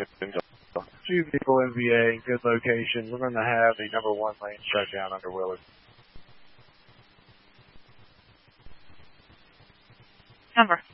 Two vehicle MVA, good location. We're going to have the number 1 lane shut down under Willard. Number.